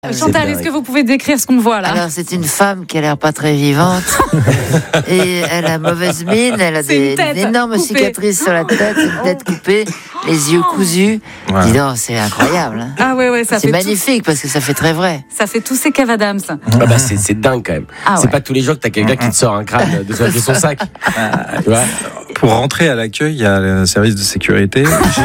Chantal, est-ce que vous pouvez décrire ce qu'on voit là? Alors, c'est une femme qui a l'air pas très vivante. Et elle a mauvaise mine, elle a des énormes cicatrices sur la tête, une tête coupée, les yeux cousus. Ouais. Dis donc, c'est incroyable. Hein. Ah ouais, ça c'est fait magnifique parce que ça fait très vrai. Ça fait tous ces Kev Adams. C'est dingue quand même. C'est pas tous les jours que t'as quelqu'un qui te sort un crâne de son sac. Tu vois. Pour rentrer à l'accueil, il y a le service de sécurité.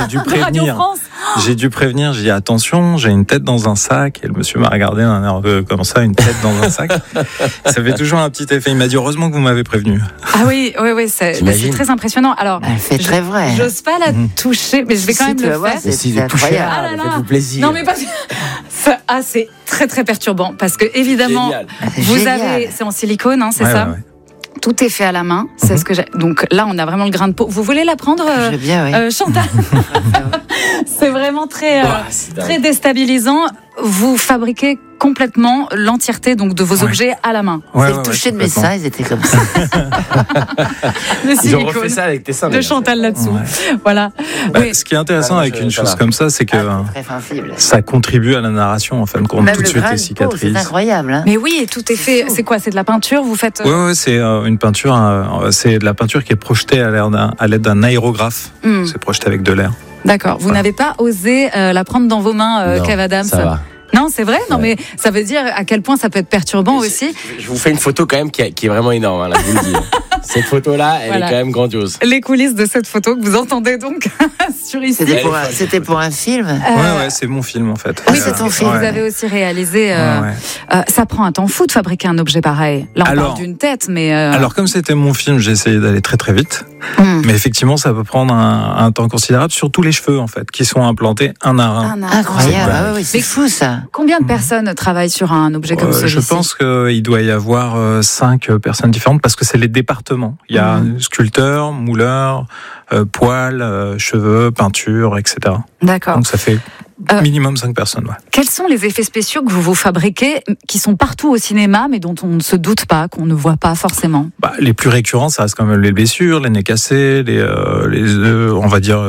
J'ai dû prévenir, j'ai dit attention, j'ai une tête dans un sac. Et le monsieur m'a regardé d'un air comme ça, une tête dans un sac. Ça fait toujours un petit effet. Il m'a dit heureusement que vous m'avez prévenu. Ah oui, c'est très impressionnant. Alors, elle fait très vrai. J'ose pas la toucher, mais je vais quand même le faire. C'est incroyable. Faites-vous plaisir. Non mais pas. C'est très très perturbant parce que évidemment, c'est en silicone, hein, c'est ça. Ouais. Tout est fait à la main, c'est ce que j'ai. Donc là, on a vraiment le grain de peau. Vous voulez la prendre, Chantal? C'est vraiment très déstabilisant. Vous fabriquez complètement l'entièreté donc de vos objets à la main. C'est le toucher de mes seins, ils étaient comme ça. Ils ont refait ça avec tes seins. De Chantal là-dessous. Ouais. Voilà. Ce qui est intéressant avec une chose comme ça, c'est que ça contribue à la narration en fin de compte. Même tout de suite les cicatrices. C'est incroyable. Hein. Mais oui, tout est fait. C'est quoi? C'est de la peinture? Vous faites? Oui, c'est une peinture. C'est de la peinture qui est projetée à l'aide d'un aérographe. C'est projeté avec de l'air. D'accord. Vous n'avez pas osé la prendre dans vos mains, Kev Adams? Ça va. Non, c'est vrai. Non, mais ça veut dire à quel point ça peut être perturbant aussi. Je vous fais une photo quand même qui est vraiment énorme. Hein, là, je vous le dis. Cette photo-là, elle est quand même grandiose. Les coulisses de cette photo que vous entendez donc sur ici. C'était pour un film. Ouais, c'est mon film en fait. Oui, c'est ton film. Vous avez aussi réalisé. Ça prend un temps fou de fabriquer un objet pareil. Là, on parle d'une tête, mais. Alors, comme c'était mon film, j'ai essayé d'aller très très vite. Mais effectivement, ça peut prendre un temps considérable, surtout les cheveux en fait, qui sont implantés un à un. Incroyable. C'est fou ça. Combien de personnes travaillent sur un objet comme celui-ci? Je pense qu'il doit y avoir 5 personnes différentes parce que c'est les départements. Il y a sculpteur, mouleur, poils, cheveux, peinture, etc. D'accord. Donc ça fait minimum 5 personnes. Ouais. Quels sont les effets spéciaux que vous fabriquez, qui sont partout au cinéma, mais dont on ne se doute pas, qu'on ne voit pas forcément? Les plus récurrents, ça reste quand même les blessures, les nez cassés, on va dire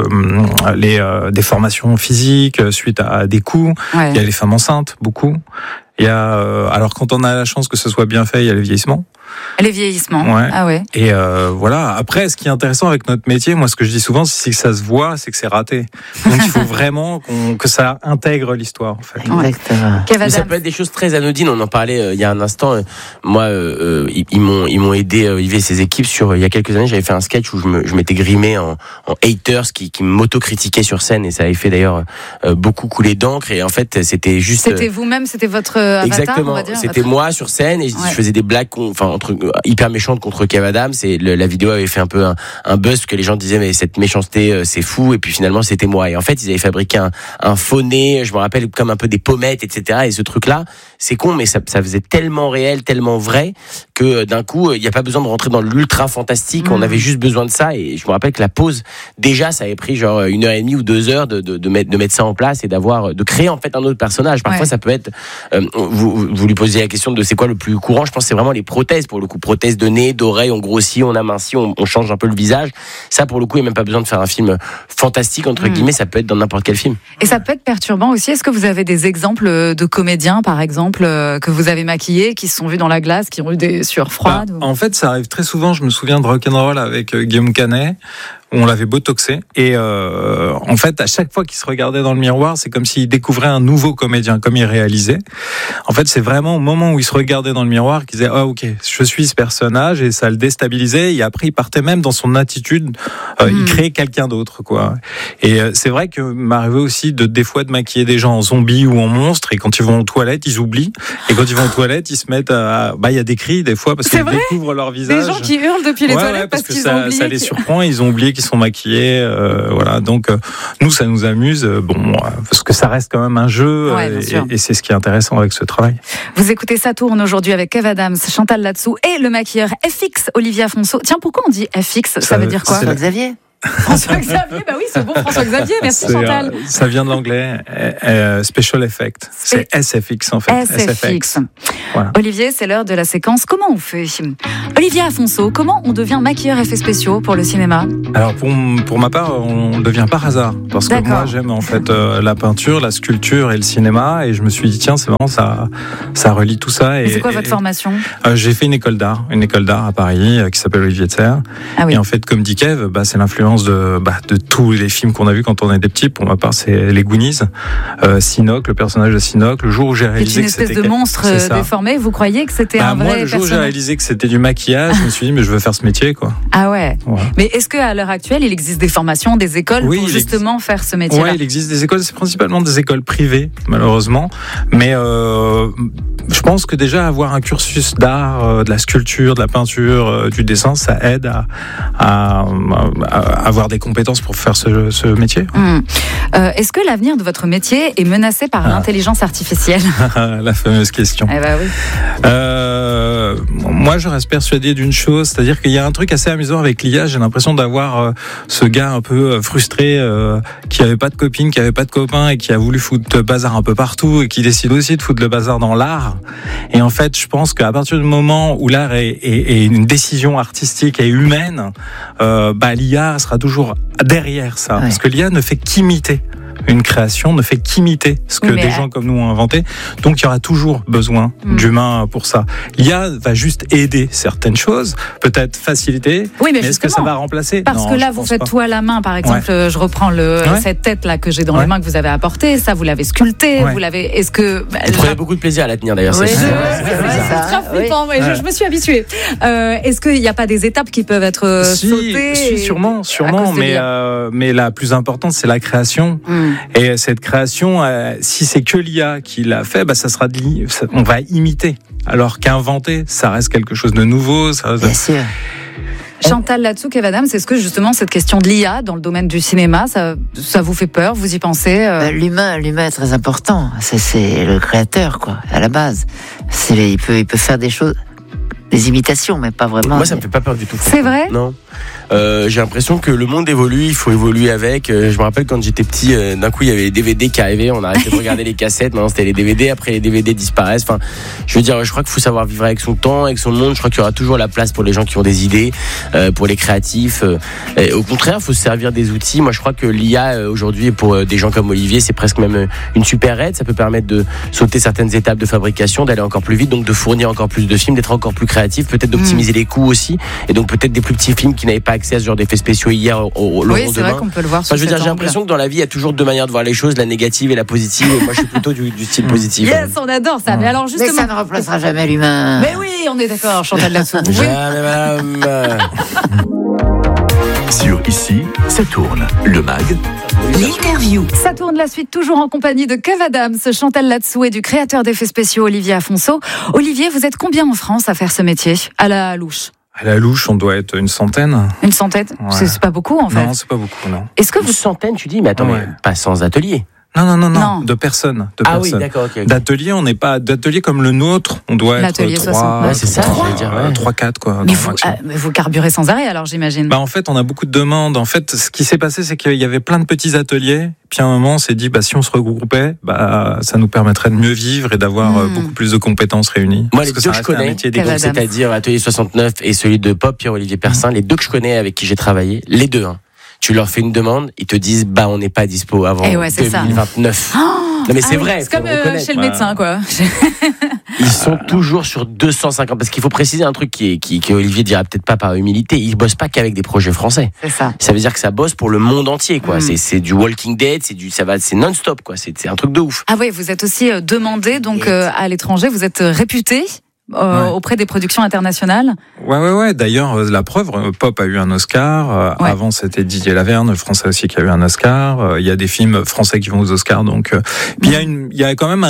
les déformations physiques suite à des coups. Ouais. Il y a les femmes enceintes, beaucoup. Il y a alors quand on a la chance que ce soit bien fait, il y a les vieillissements. Les vieillissements. Ouais. Ah ouais. Et voilà. Après, ce qui est intéressant avec notre métier, moi, ce que je dis souvent, c'est que ça se voit, c'est que c'est raté. Donc, il faut vraiment que ça intègre l'histoire. En fait. Exactement. Mais ça peut être des choses très anodines. On en parlait il y a un instant. Moi, ils m'ont aidé, Yves et ses équipes il y a quelques années. J'avais fait un sketch où je m'étais grimé en haters qui m'auto-critiquaient sur scène et ça avait fait d'ailleurs beaucoup couler d'encre. Et en fait, c'était juste. C'était vous-même, c'était votre avatar. Exactement. On va dire, c'était moi sur scène et je faisais des blagues, hyper méchante contre Kev Adams et la vidéo avait fait un peu un buzz parce que les gens disaient mais cette méchanceté c'est fou et puis finalement c'était moi et en fait ils avaient fabriqué un faux nez, je me rappelle comme un peu des pommettes etc et ce truc là c'est con mais ça faisait tellement réel, tellement vrai que d'un coup il n'y a pas besoin de rentrer dans l'ultra fantastique, on avait juste besoin de ça et je me rappelle que la pause déjà ça avait pris genre 1h30 ou 2 heures de mettre ça en place et de créer en fait un autre personnage. Parfois ça peut être vous lui posez la question de c'est quoi le plus courant, je pense que c'est vraiment les prothèses pour le coup, prothèses de nez, d'oreilles, on grossit, on amincit, on change un peu le visage. Ça, pour le coup, il n'y a même pas besoin de faire un film fantastique, entre guillemets, ça peut être dans n'importe quel film. Et ça peut être perturbant aussi. Est-ce que vous avez des exemples de comédiens, par exemple, que vous avez maquillés, qui se sont vus dans la glace, qui ont eu des sueurs froides En fait, ça arrive très souvent. Je me souviens de Rock'n'Roll avec Guillaume Canet, où on l'avait botoxé. Et en fait, à chaque fois qu'il se regardait dans le miroir, c'est comme s'il découvrait un nouveau comédien, comme il réalisait. En fait, c'est vraiment au moment où il se regardait dans le miroir qu'il disait « Ah, ok, je suis ce personnage », et ça le déstabilisait. Et après, il partait même dans son attitude, il créait quelqu'un d'autre, quoi. Et c'est vrai que m'arrivait aussi des fois de maquiller des gens en zombies ou en monstres, et quand ils vont aux toilettes, ils oublient. Et quand ils vont aux toilettes, ils se mettent à... il y a des cris, des fois, parce qu'ils découvrent leur visage. Des gens qui hurlent depuis les toilettes parce qu'ils ont oublié. Ça les surprend, ils ont oublié qu'ils sont maquillés, voilà. Donc nous, ça nous amuse, parce que ça reste quand même un jeu, et c'est ce qui est intéressant avec ce travail. Vous écoutez Ça tourne aujourd'hui avec Kev Adams, Chantal Latsou et le maquilleur FX Olivier Afonso. Tiens, pourquoi on dit FX? Ça veut dire quoi? Xavier. François-Xavier, bah oui, c'est bon, François-Xavier, merci Chantal. Ça vient de l'anglais, Special Effect. C'est SFX en fait. SFX. Voilà. Olivier, c'est l'heure de la séquence. Comment on fait ? Olivier Afonso, comment on devient maquilleur effets spéciaux pour le cinéma ? Alors pour ma part, on ne devient pas hasard. Parce que moi, j'aime en fait la peinture, la sculpture et le cinéma. Et je me suis dit, tiens, c'est marrant, ça relie tout ça. Et c'est quoi votre formation ? J'ai fait une école d'art à Paris qui s'appelle Olivier de Serres. Ah oui. Et en fait, comme dit Kev, c'est l'influence de tous les films qu'on a vus quand on était petit. Pour ma part, c'est les Goonies, Sinoc, le personnage de Sinoc. Le jour où j'ai réalisé que c'était une espèce de monstre déformé, vous croyez que c'était un vrai personnage ? Moi, le jour où j'ai réalisé que c'était du maquillage, je me suis dit, mais je veux faire ce métier, quoi. Ah ouais. Mais est-ce qu'à l'heure actuelle, il existe des formations, des écoles pour justement faire ce métier-là ? Oui, il existe des écoles. C'est principalement des écoles privées, malheureusement. Mais je pense que déjà avoir un cursus d'art, de la sculpture, de la peinture, du dessin, ça aide à avoir des compétences pour faire ce métier. Est-ce que l'avenir de votre métier est menacé par l'intelligence artificielle ? La fameuse question. Eh ben oui. Moi, je reste persuadé d'une chose, c'est-à-dire qu'il y a un truc assez amusant avec l'IA. J'ai l'impression d'avoir ce gars un peu frustré qui avait pas de copine, qui avait pas de copain et qui a voulu foutre le bazar un peu partout et qui décide aussi de foutre le bazar dans l'art. Et en fait, je pense qu'à partir du moment où l'art est une décision artistique et humaine, l'IA sera toujours derrière ça. Ouais. Parce que l'IA ne fait qu'imiter. Une création ne fait qu'imiter ce que des gens comme nous ont inventé. Donc, il y aura toujours besoin d'humains pour ça. L'IA va juste aider certaines choses, peut-être faciliter. Oui, mais est-ce que ça va remplacer ? Parce que là, vous faites tout à la main. Par exemple, je reprends cette tête-là que j'ai dans les mains que vous avez apportée. Ça, vous l'avez sculptée. Vous l'avez. Est-ce que vous prenez beaucoup de plaisir à la tenir d'ailleurs. C'est très flippant. Je me suis habituée. Est-ce qu'il n'y a pas des étapes qui peuvent être sautées ? Si, sûrement. Mais la plus importante, c'est la création. Et cette création, si c'est que l'IA qui l'a fait, ça sera on va imiter. Alors qu'inventer, ça reste quelque chose de nouveau. Bien sûr. Chantal Latsou, Kev Adams, est-ce que justement cette question de l'IA dans le domaine du cinéma, ça vous fait peur ? Vous y pensez ? L'humain est très important. C'est le créateur, quoi, à la base. Il peut faire des choses, des imitations, mais pas vraiment. Moi, ça me fait pas peur du tout. C'est vrai ? Non. J'ai l'impression que le monde évolue, il faut évoluer avec. Je me rappelle quand j'étais petit, d'un coup il y avait les DVD qui arrivaient, on arrêtait de regarder les cassettes, maintenant c'était les DVD, après les DVD disparaissent. Enfin, je veux dire, je crois qu'il faut savoir vivre avec son temps, avec son monde. Je crois qu'il y aura toujours la place pour les gens qui ont des idées, pour les créatifs. Au contraire, il faut se servir des outils. Moi, je crois que l'IA aujourd'hui, pour des gens comme Olivier, c'est presque même une super aide. Ça peut permettre de sauter certaines étapes de fabrication, d'aller encore plus vite, donc de fournir encore plus de films, d'être encore plus créatif, peut-être d'optimiser les coûts aussi, et donc peut-être des plus petits films qui n'avaient pas accès à ce genre d'effets spéciaux hier au oui, c'est vrai qu'on peut le voir. J'ai l'impression que dans la vie, il y a toujours deux manières de voir les choses, la négative et la positive. Et moi, je suis plutôt du style positif. Yes, on adore ça. Mais alors justement, mais ça ne remplacera jamais l'humain. Mais oui, on est d'accord, Chantal Latsou. Jamais, madame. Sur Ici, ça tourne. Le mag. L'interview. Ça tourne la suite, toujours en compagnie de Kev Adams, Chantal Latsou et du créateur d'effets spéciaux Olivier Afonso. Olivier, vous êtes combien en France à faire ce métier, à la louche ? À la louche, on doit être une centaine. Une centaine ? Ouais. C'est pas beaucoup, en fait. Non, c'est pas beaucoup, non. Est-ce que une centaine, tu dis ? Mais attends, mais pas sans atelier. Non, de personnes. Oui, d'accord, ok. D'atelier, on n'est pas d'atelier comme le nôtre, on doit l'atelier être 3. Ouais, c'est ça, je veux dire. 3-4, quoi. Mais vous carburez sans arrêt, alors, j'imagine. En fait, on a beaucoup de demandes. En fait, ce qui s'est passé, c'est qu'il y avait plein de petits ateliers. Puis à un moment, on s'est dit, si on se regroupait, ça nous permettrait de mieux vivre et d'avoir beaucoup plus de compétences réunies. Moi, les deux que je connais, c'est-à-dire Atelier 69 et celui de Pop, Pierre-Olivier Persin, les deux que je connais avec qui j'ai travaillé, les deux, tu leur fais une demande, ils te disent on n'est pas dispo avant 2029. Non mais c'est vrai. C'est comme chez le médecin, quoi. Ils sont toujours sur 250, parce qu'il faut préciser un truc qui Olivier dira peut-être pas par humilité, ils bossent pas qu'avec des projets français. C'est ça. Ça veut dire que ça bosse pour le monde entier, quoi. C'est du Walking Dead, c'est non-stop, quoi. C'est un truc de ouf. Ah oui, vous êtes aussi demandé donc à l'étranger, vous êtes réputé auprès des productions internationales. Ouais. D'ailleurs, la preuve, Pop a eu un Oscar. Avant, c'était Didier Laverne, le français aussi, qui a eu un Oscar. Il y a des films français qui vont aux Oscars. Donc, puis il y a quand même un goût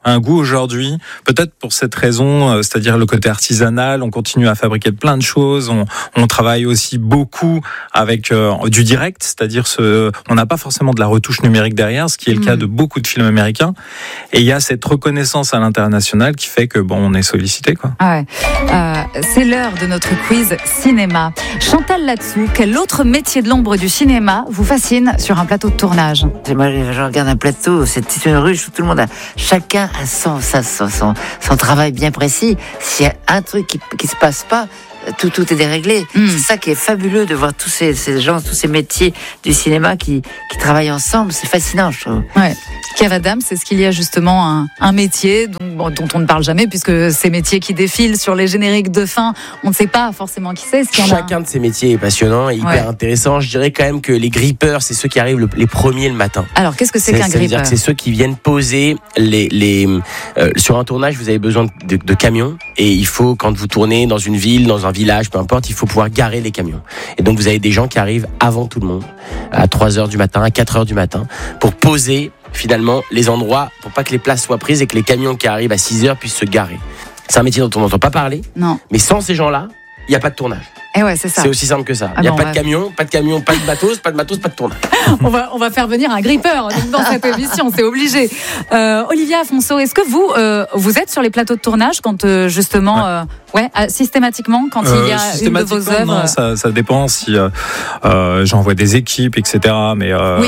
un goût aujourd'hui, peut-être pour cette raison, c'est-à-dire le côté artisanal. On continue à fabriquer plein de choses. On travaille aussi beaucoup avec du direct, c'est-à-dire on n'a pas forcément de la retouche numérique derrière, ce qui est le cas de beaucoup de films américains. Et il y a cette reconnaissance à l'international qui fait que on est sollicité, quoi. Ah ouais. C'est l'heure de notre quiz cinéma. Chantal Latsou, quel autre métier de l'ombre du cinéma vous fascine sur un plateau de tournage? Moi, je regarde un plateau, c'est une ruche où tout le monde a, chacun a son travail bien précis. S'il y a un truc qui se passe pas, tout est déréglé. C'est ça qui est fabuleux de voir tous ces gens, tous ces métiers du cinéma qui travaillent ensemble. C'est fascinant, je trouve. Ouais. Kev Adams, est-ce qu'il y a justement un métier dont on ne parle jamais, puisque ces métiers qui défilent sur les génériques de fin, on ne sait pas forcément qui c'est. Chacun de ces métiers est passionnant et hyper intéressant. Je dirais quand même que les grippeurs, c'est ceux qui arrivent les premiers le matin. Alors, qu'est-ce que c'est qu'un grippeur? C'est ceux qui viennent poser sur un tournage, vous avez besoin de camions, et il faut, quand vous tournez dans une ville, dans un village, peu importe, il faut pouvoir garer les camions. Et donc vous avez des gens qui arrivent avant tout le monde, à 3h du matin, à 4h du matin, pour poser finalement les endroits, pour pas que les places soient prises et que les camions qui arrivent à 6h puissent se garer. C'est un métier dont on n'entend pas parler. Non. Mais sans ces gens-là, il n'y a pas de tournage. Et ouais, c'est ça. C'est aussi simple que ça. Il n'y a pas de camion, pas de matos, pas de tournage. on va faire venir un grippeur dans cette émission, c'est obligé. Olivia Afonso, est-ce que vous êtes sur les plateaux de tournage quand justement, systématiquement, quand il y a une de vos œuvres? Non, ça dépend si j'envoie des équipes, etc. Mais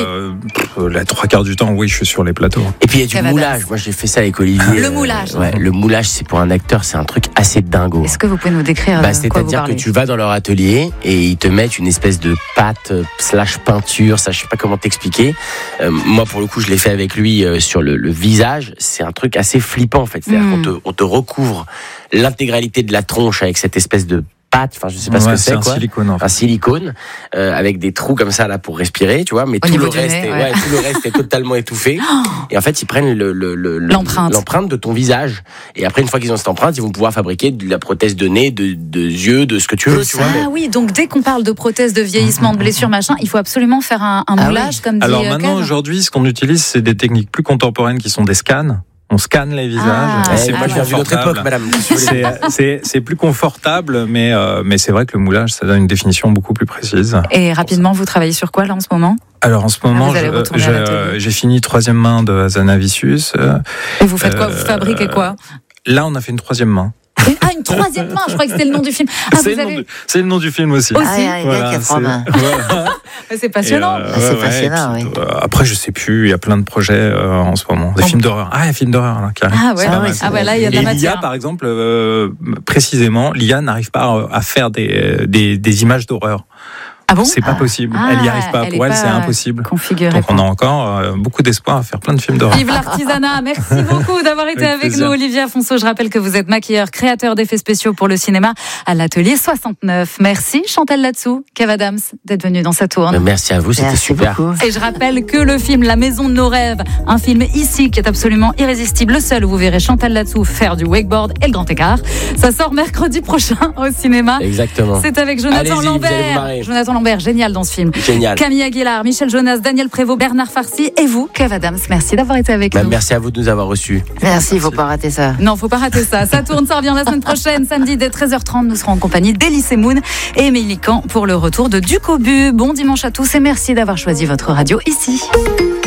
la 3/4 du temps, oui, je suis sur les plateaux. Et puis il y a du moulage. Moi, j'ai fait ça avec Olivier. Le moulage. Le moulage, c'est pour un acteur, c'est un truc assez dingo. Est-ce que vous pouvez nous décrire c'est-à-dire que tu vas dans leur atelier et ils te mettent une espèce de pâte / peinture, ça je sais pas comment t'expliquer. Moi pour le coup je l'ai fait avec lui sur le visage. C'est un truc assez flippant en fait. C'est-à-dire qu'on te recouvre l'intégralité de la tronche avec cette espèce de pâte, je sais pas ce que c'est, quoi. Silicone, en fait. Un silicone avec des trous comme ça là pour respirer, tu vois, mais tout le reste est totalement étouffé. Et en fait, ils prennent l'empreinte de ton visage. Et après, une fois qu'ils ont cette empreinte, ils vont pouvoir fabriquer de la prothèse de nez, de yeux, de ce que tu veux, tu vois. Oui, donc dès qu'on parle de prothèse, de vieillissement, de blessure, machin, il faut absolument faire un moulage, comme dit. Alors maintenant, aujourd'hui, ce qu'on utilise, c'est des techniques plus contemporaines qui sont des scans. On scanne les visages. Moi, je viens d'une autre époque, madame. C'est plus confortable, mais c'est vrai que le moulage, ça donne une définition beaucoup plus précise. Et rapidement, vous travaillez sur quoi, là, en ce moment? Alors, en ce moment, j'ai fini 3e main de Hazanavicius. Et vous faites quoi? Vous fabriquez quoi? Là, on a fait une 3e main. Une 3e main, je crois que c'était le nom du film. C'est le nom du film aussi. C'est passionnant. C'est passionnant, oui. Après, je sais plus, il y a plein de projets en ce moment. Des films d'horreur. Il y a un film d'horreur là, qui arrive. Là, il y a de la matière. L'IA, par exemple, précisément, l'IA n'arrive pas à faire des images d'horreur. Ah bon? C'est pas possible. Elle n'y arrive pas. Pour elle, c'est impossible. Donc on a encore beaucoup d'espoir à faire plein de films d'horreur. Vive l'artisanat. Merci beaucoup d'avoir été avec nous, Olivier Afonso. Je rappelle que vous êtes maquilleur, créateur d'effets spéciaux pour le cinéma à l'Atelier 69. Merci Chantal Latsou, Kev Adams, d'être venu dans sa tourne. Merci à vous, c'était super. Beaucoup. Et je rappelle que le film La Maison de nos rêves, un film ici qui est absolument irrésistible, le seul où vous verrez Chantal Latsou faire du wakeboard et le grand écart. Ça sort mercredi prochain au cinéma. Exactement. C'est avec Jonathan Lambert. Jonathan Lambert, génial dans ce film. Génial. Camille Aguilar, Michel Jonas, Daniel Prévost, Bernard Farcy et vous, Kev Adams. Merci d'avoir été avec nous. Merci à vous de nous avoir reçus. Merci, il faut pas rater ça. Non, faut pas rater ça. Ça tourne, ça revient la semaine prochaine, samedi dès 13h30. Nous serons en compagnie d'Elie Semoun et Émilie Camp pour le retour de Duc au but. Bon dimanche à tous et merci d'avoir choisi votre radio ici.